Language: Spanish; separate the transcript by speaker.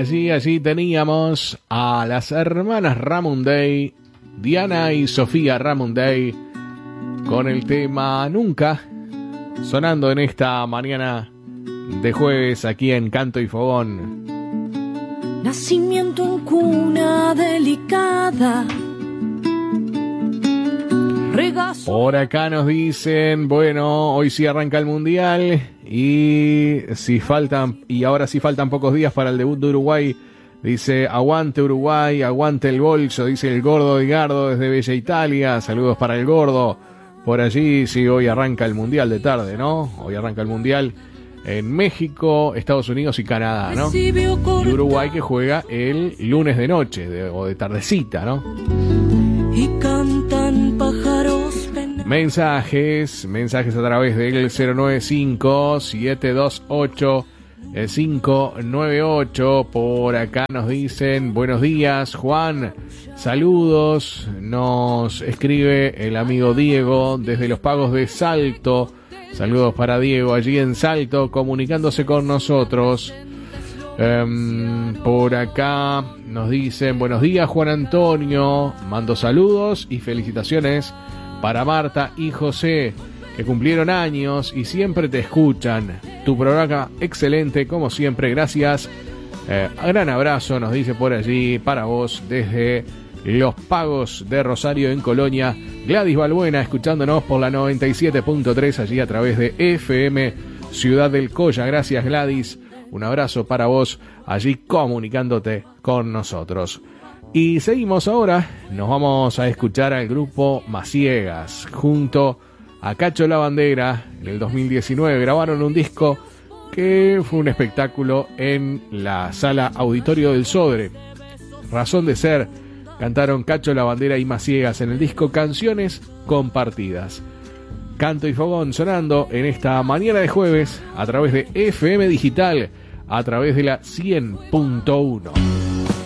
Speaker 1: Allí teníamos a las hermanas Ramunday, Diana y Sofía Ramunday, con el tema Nunca, sonando en esta mañana de jueves aquí en Canto y Fogón.
Speaker 2: Nacimiento en cuna delicada.
Speaker 1: Por acá nos dicen, bueno, hoy sí arranca el Mundial y ahora sí faltan pocos días para el debut de Uruguay. Dice, aguante Uruguay, aguante el bolso, dice el gordo Edgardo desde Bella Italia. Saludos para el gordo. Por allí, sí, hoy arranca el Mundial de tarde, ¿no? Hoy arranca el Mundial en México, Estados Unidos y Canadá, ¿no? Y Uruguay que juega el lunes de noche o de tardecita, ¿no?
Speaker 2: Y cantan pájaros.
Speaker 1: Mensajes a través del 095-728-598. Por acá nos dicen, buenos días, Juan. Saludos. Nos escribe el amigo Diego desde Los Pagos de Salto. Saludos para Diego allí en Salto, comunicándose con nosotros. Por acá nos dicen, buenos días, Juan Antonio. Mando saludos y felicitaciones para Marta y José, que cumplieron años y siempre te escuchan. Tu programa excelente, como siempre, gracias. Gran abrazo, nos dice por allí, para vos, desde Los Pagos de Rosario en Colonia. Gladys Balbuena, escuchándonos por la 97.3, allí a través de FM Ciudad del Colla. Gracias, Gladys. Un abrazo para vos, allí comunicándote con nosotros. Y seguimos ahora, nos vamos a escuchar al grupo Maciegas, junto a Cacho La Bandera. En el 2019 grabaron un disco que fue un espectáculo en la sala Auditorio del Sodre. Razón de ser, cantaron Cacho La Bandera y Maciegas en el disco Canciones Compartidas. Canto y Fogón sonando en esta mañana de jueves a través de FM Digital, a través de la 100.1.